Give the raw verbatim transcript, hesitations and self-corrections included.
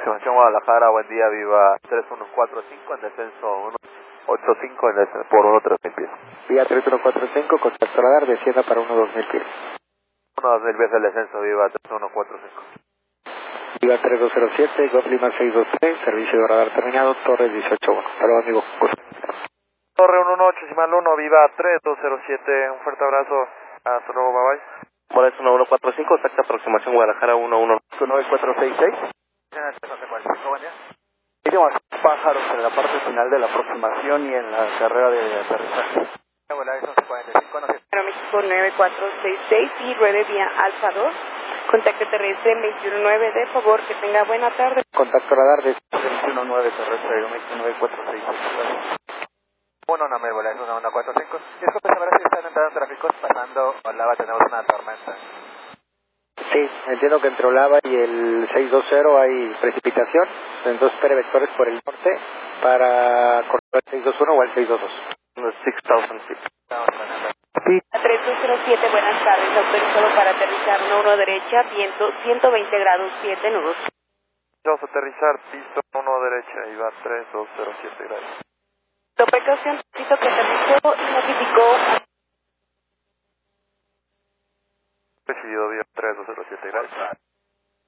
aproximación Guadalajara, buen día, viva tres uno cuatro cinco en descenso uno ocho cinco en descenso, por uno tres mil pies. Vía tres uno cuatro cinco, contacto radar, descienda para uno dos mil pies. uno dos mil pies el descenso, viva tres uno cuatro cinco. Viva tres dos cero siete, Golf Lima seis dos tres, servicio de radar terminado, Torres dieciocho uno. Hasta luego, amigo. Torre uno uno ocho, Simal uno, viva tres dos cero siete, un fuerte abrazo, hasta luego, bye bye. Moraes uno uno cuatro cinco, exacta aproximación Guadalajara uno uno nueve cuatro seis seis. Tenemos pájaros en la parte final de la aproximación y en la carrera de aterrizaje. México nueve cuatro seis seis y nueve vía Alfa dos. Contacto terrestre veintiuno nueve, de favor, que tenga buena tarde. Contacto radar de veintiuno nueve terrestre, México nueve cuatro seis seis. Uno, no me vuela, es uno uno cuatro cinco. Disculpe saber si están entrando tráficos pasando Olava, tenemos una tormenta. Sí, entiendo que entre Olava y el seis dos cero hay precipitación, entonces espere vectores por el norte para cortar el seis dos uno o el seis dos dos. seis thousand feet. Sí. A tres dos cero siete, buenas tardes, autorizado para aterrizar uno uno derecha, viento ciento veinte grados siete nudos. Vamos a aterrizar, piso uno derecha, y va tres dos cero siete grados. La precaución, necesito que aterrizó y notificó